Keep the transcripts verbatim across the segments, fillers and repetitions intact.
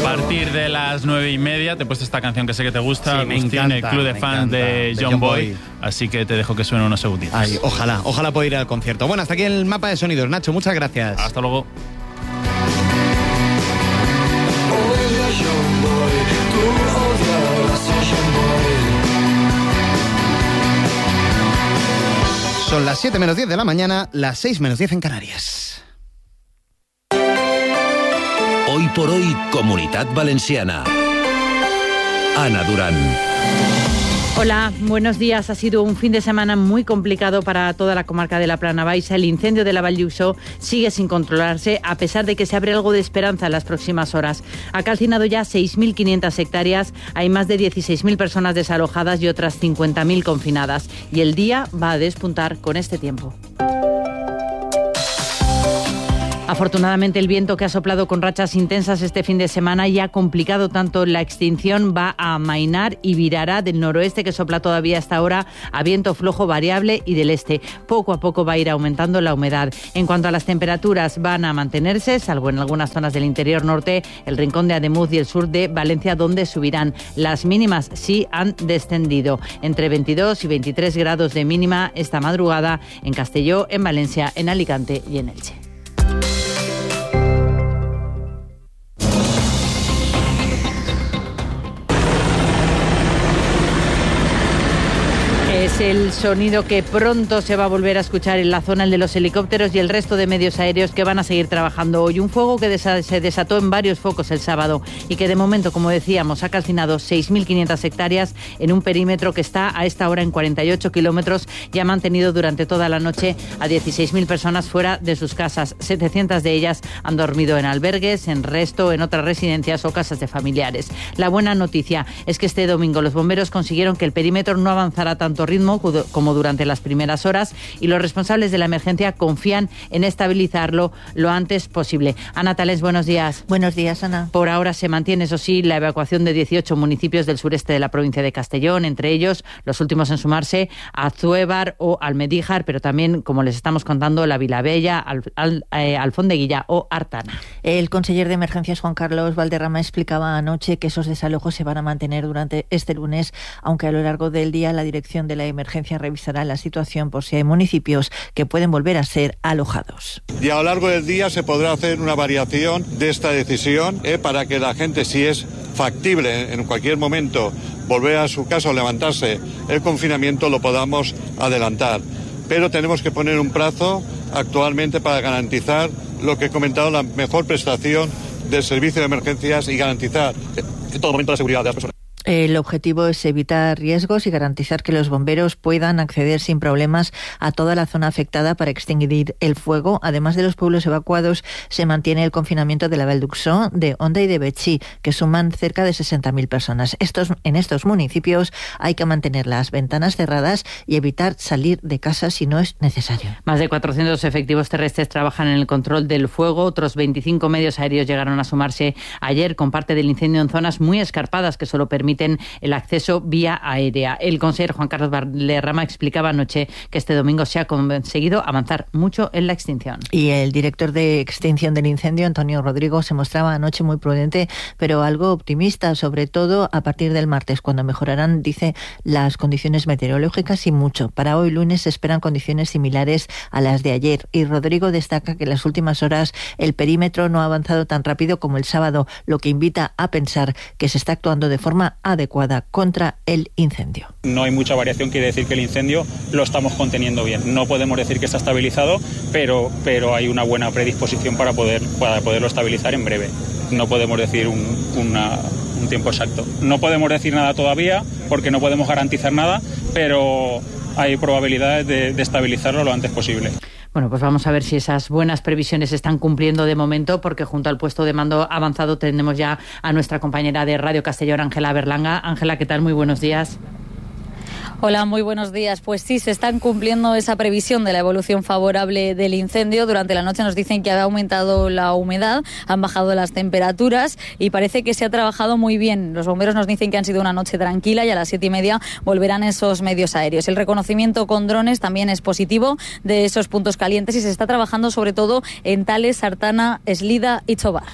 partir de las nueve y media te he puesto esta canción que sé que te gusta, sí, me Agustín, encanta, el club de fans encanta, de, de John, John Boy, Boy. así que te dejo que suene unos segunditos. Ay, ojalá, ojalá pueda ir al concierto. Bueno, hasta aquí el mapa de sonidos. Nacho, muchas gracias. Hasta luego. Son las siete menos diez de la mañana, las seis menos diez en Canarias. Hoy por hoy, Comunitat Valenciana. Ana Durán. Hola, buenos días. Ha sido un fin de semana muy complicado para toda la comarca de la Plana Baixa. El incendio de la Vall d'Uixó sigue sin controlarse, a pesar de que se abre algo de esperanza en las próximas horas. Ha calcinado ya seis mil quinientas hectáreas, hay más de dieciséis mil personas desalojadas y otras cincuenta mil confinadas. Y el día va a despuntar con este tiempo. Afortunadamente, el viento que ha soplado con rachas intensas este fin de semana y ha complicado tanto la extinción va a amainar y virará del noroeste, que sopla todavía hasta ahora, a viento flojo variable, y del este. Poco a poco va a ir aumentando la humedad. En cuanto a las temperaturas, van a mantenerse, salvo en algunas zonas del interior norte, el rincón de Ademuz y el sur de Valencia, donde subirán. Las mínimas sí han descendido. Entre veintidós y veintitrés grados de mínima esta madrugada en Castelló, en Valencia, en Alicante y en Elche. Es el sonido que pronto se va a volver a escuchar en la zona, el de los helicópteros y el resto de medios aéreos que van a seguir trabajando hoy. Un fuego que desa- se desató en varios focos el sábado y que de momento, como decíamos, ha calcinado seis mil quinientas hectáreas en un perímetro que está a esta hora en cuarenta y ocho kilómetros y ha mantenido durante toda la noche a dieciséis mil personas fuera de sus casas. setecientas de ellas han dormido en albergues, en resto, en otras residencias o casas de familiares. La buena noticia es que este domingo los bomberos consiguieron que el perímetro no avanzara tanto ritmo como durante las primeras horas, y los responsables de la emergencia confían en estabilizarlo lo antes posible. Ana Tales, buenos días. Buenos días, Ana. Por ahora se mantiene, eso sí, la evacuación de dieciocho municipios del sureste de la provincia de Castellón, entre ellos los últimos en sumarse a Azuévar o Almedíjar, pero también, como les estamos contando, la Vilabella, Al, Al, eh, Alfondeguilla o Artana. El conseller de Emergencias, Juan Carlos Valderrama, explicaba anoche que esos desalojos se van a mantener durante este lunes, aunque a lo largo del día la dirección de la emergencia revisará la situación por si hay municipios que pueden volver a ser alojados. Y a lo largo del día se podrá hacer una variación de esta decisión eh, para que la gente, si es factible en cualquier momento volver a su casa o levantarse el confinamiento, lo podamos adelantar. Pero tenemos que poner un plazo actualmente para garantizar lo que he comentado, la mejor prestación del servicio de emergencias y garantizar en todo momento la seguridad de las personas. El objetivo es evitar riesgos y garantizar que los bomberos puedan acceder sin problemas a toda la zona afectada para extinguir el fuego. Además de los pueblos evacuados, se mantiene el confinamiento de la Vall d'Uixó, de Onda y de Betxí, que suman cerca de sesenta mil personas. Estos, en estos municipios hay que mantener las ventanas cerradas y evitar salir de casa si no es necesario. Más de cuatrocientos efectivos terrestres trabajan en el control del fuego. Otros veinticinco medios aéreos llegaron a sumarse ayer con parte del incendio en zonas muy escarpadas que solo permiten el acceso vía aérea. El consejero Juan Carlos Valderrama explicaba anoche que este domingo se ha conseguido avanzar mucho en la extinción. Y el director de extinción del incendio, Antonio Rodrigo, se mostraba anoche muy prudente, pero algo optimista, sobre todo a partir del martes, cuando mejorarán, dice, las condiciones meteorológicas y mucho. Para hoy lunes se esperan condiciones similares a las de ayer, y Rodrigo destaca que en las últimas horas el perímetro no ha avanzado tan rápido como el sábado, lo que invita a pensar que se está actuando de forma adecuada contra el incendio. No hay mucha variación, quiere decir que el incendio lo estamos conteniendo bien. No podemos decir que está estabilizado, pero, pero hay una buena predisposición para, poder, para poderlo estabilizar en breve. No podemos decir un, una, un tiempo exacto. No podemos decir nada todavía porque no podemos garantizar nada, pero hay probabilidades de, de estabilizarlo lo antes posible. Bueno, pues vamos a ver si esas buenas previsiones se están cumpliendo de momento, porque junto al puesto de mando avanzado tenemos ya a nuestra compañera de Radio Castellón, Ángela Berlanga. Ángela, ¿qué tal? Muy buenos días. Hola, muy buenos días. Pues sí, se están cumpliendo esa previsión de la evolución favorable del incendio. Durante la noche nos dicen que ha aumentado la humedad, han bajado las temperaturas y parece que se ha trabajado muy bien. Los bomberos nos dicen que han sido una noche tranquila y a las siete y media volverán esos medios aéreos. El reconocimiento con drones también es positivo de esos puntos calientes y se está trabajando sobre todo en Tales, Artana, Eslida y Chobar.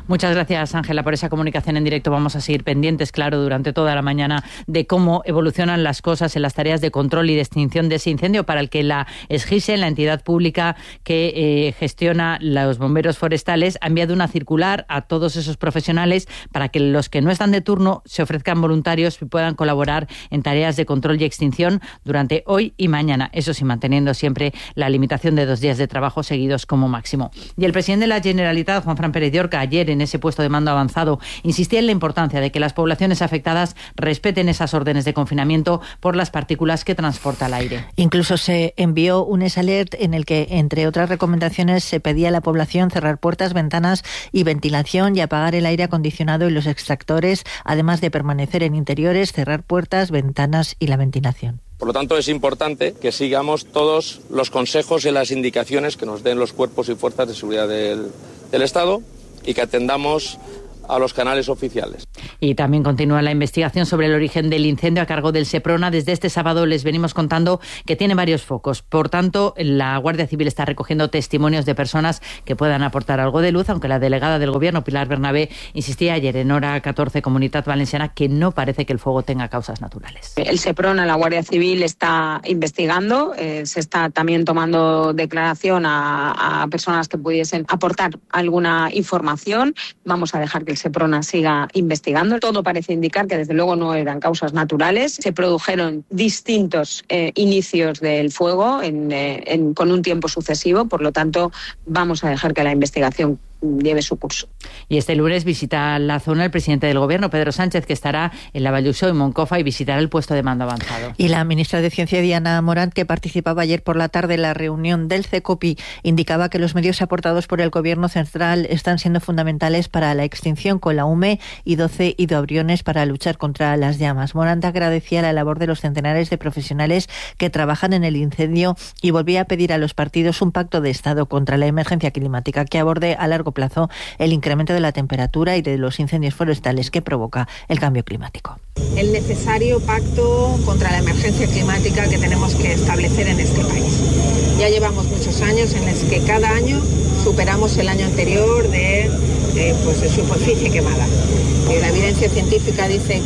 Muchas gracias, Ángela, por esa comunicación en directo. Vamos a seguir pendientes, claro, durante toda la mañana de cómo evolucionan las cosas en las tareas de control y de extinción de ese incendio, para el que la SGISE, la entidad pública que eh, gestiona los bomberos forestales, ha enviado una circular a todos esos profesionales para que los que no están de turno se ofrezcan voluntarios y puedan colaborar en tareas de control y extinción durante hoy y mañana. Eso sí, manteniendo siempre la limitación de dos días de trabajo seguidos como máximo. Y el presidente de la Generalitat, Juan Fran Pérez Llorca, ayer en ese puesto de mando avanzado, insistía en la importancia de que las poblaciones afectadas respeten esas órdenes de confinamiento por las partículas que transporta el aire. Incluso se envió un S-Alert en el que, entre otras recomendaciones, se pedía a la población cerrar puertas, ventanas y ventilación y apagar el aire acondicionado y los extractores, además de permanecer en interiores, cerrar puertas, ventanas y la ventilación. Por lo tanto, es importante que sigamos todos los consejos y las indicaciones que nos den los cuerpos y fuerzas de seguridad del, del Estado y que atendamos a los canales oficiales. Y también continúa la investigación sobre el origen del incendio a cargo del Seprona. Desde este sábado les venimos contando que tiene varios focos. Por tanto, la Guardia Civil está recogiendo testimonios de personas que puedan aportar algo de luz, aunque la delegada del Gobierno, Pilar Bernabé, insistía ayer en Hora catorce Comunitat Valenciana que no parece que el fuego tenga causas naturales. El Seprona, la Guardia Civil, está investigando. Eh, se está también tomando declaración a, a personas que pudiesen aportar alguna información. Vamos a dejar que el Seprona siga investigando. Todo parece indicar que desde luego no eran causas naturales. Se produjeron distintos eh, inicios del fuego en, eh, en, con un tiempo sucesivo, por lo tanto vamos a dejar que la investigación lleve su curso. Y este lunes visita la zona el presidente del Gobierno, Pedro Sánchez, que estará en la Valluzó y Moncofa y visitará el puesto de mando avanzado. Y la ministra de Ciencia, Diana Morant, que participaba ayer por la tarde en la reunión del CECOPI, indicaba que los medios aportados por el Gobierno central están siendo fundamentales para la extinción, con la U M E y doce hidroaviones para luchar contra las llamas. Morant agradecía la labor de los centenares de profesionales que trabajan en el incendio y volvía a pedir a los partidos un pacto de Estado contra la emergencia climática que aborde a largo plazo el incremento de la temperatura y de los incendios forestales que provoca el cambio climático. El necesario pacto contra la emergencia climática que tenemos que establecer en este país. Ya llevamos muchos años en los que cada año superamos el año anterior de, de, pues de superficie quemada. Y la evidencia científica dice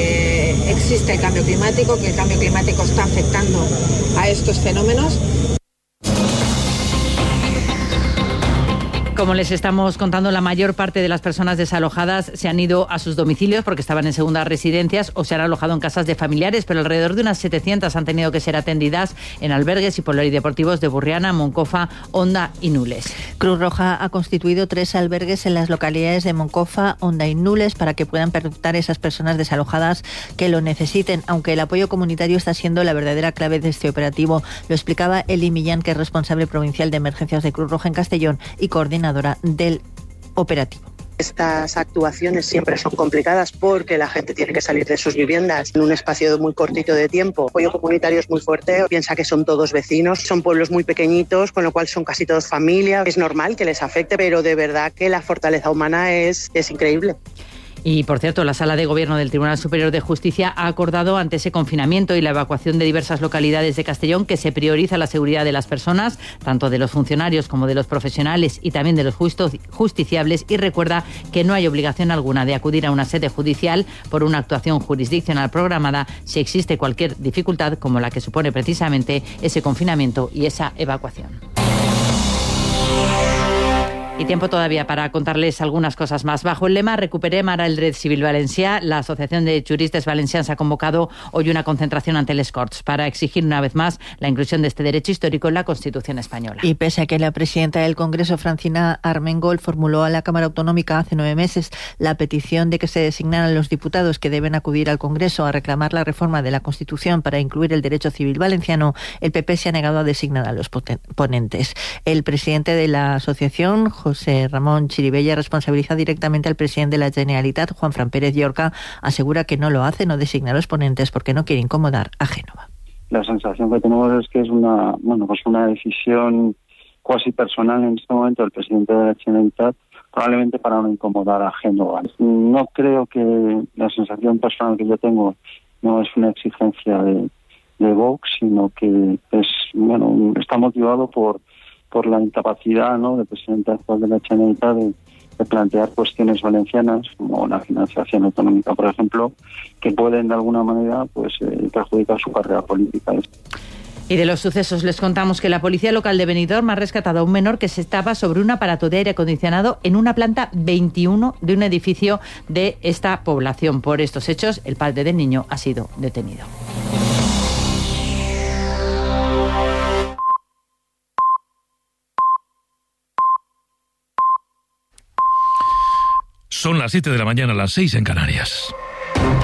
que existe el cambio climático, que el cambio climático está afectando a estos fenómenos. Como les estamos contando, la mayor parte de las personas desalojadas se han ido a sus domicilios porque estaban en segundas residencias o se han alojado en casas de familiares, pero alrededor de unas setecientas han tenido que ser atendidas en albergues y polideportivos de Burriana, Moncofa, Onda y Nules. Cruz Roja ha constituido tres albergues en las localidades de Moncofa, Onda y Nules para que puedan pernoctar esas personas desalojadas que lo necesiten, aunque el apoyo comunitario está siendo la verdadera clave de este operativo. Lo explicaba Eli Millán, que es responsable provincial de emergencias de Cruz Roja en Castellón y coordinadora del operativo. Estas actuaciones siempre son complicadas porque la gente tiene que salir de sus viviendas en un espacio muy cortito de tiempo. El apoyo comunitario es muy fuerte, piensa que son todos vecinos, son pueblos muy pequeñitos, con lo cual son casi todos familia. Es normal que les afecte, pero de verdad que la fortaleza humana es, es increíble. Y, por cierto, la Sala de Gobierno del Tribunal Superior de Justicia ha acordado, ante ese confinamiento y la evacuación de diversas localidades de Castellón, que se prioriza la seguridad de las personas, tanto de los funcionarios como de los profesionales y también de los justiciables, y recuerda que no hay obligación alguna de acudir a una sede judicial por una actuación jurisdiccional programada si existe cualquier dificultad como la que supone precisamente ese confinamiento y esa evacuación. Y tiempo todavía para contarles algunas cosas más. Bajo el lema Recuperem ara el dret civil valencià, la Asociación de Juristes Valencians ha convocado hoy una concentración ante les Corts para exigir una vez más la inclusión de este derecho histórico en la Constitución española. Y pese a que la presidenta del Congreso, Francina Armengol, formuló a la Cámara Autonómica hace nueve meses la petición de que se designaran los diputados que deben acudir al Congreso a reclamar la reforma de la Constitución para incluir el derecho civil valenciano, el P P se ha negado a designar a los ponentes. El presidente de la asociación, José Ramón Chiribella, responsabiliza directamente al presidente de la Generalitat, Juan Fran Pérez Llorca, asegura que no lo hace, no designa a los ponentes porque no quiere incomodar a Génova. La sensación que tenemos es que es una, bueno, pues una decisión cuasi personal en este momento del presidente de la Generalitat, probablemente para no incomodar a Génova. No creo que la sensación personal que yo tengo no es una exigencia de, de Vox, sino que es, bueno, está motivado por por la incapacidad, ¿no?, del presidente actual de la Generalitat de, de plantear cuestiones valencianas, como la financiación autonómica, por ejemplo, que pueden de alguna manera pues eh, perjudicar su carrera política. Y de los sucesos les contamos que la policía local de Benidorm ha rescatado a un menor que se estaba sobre un aparato de aire acondicionado en una planta veintiuno de un edificio de esta población. Por estos hechos, el padre del niño ha sido detenido. Son las siete de la mañana, las seis en Canarias.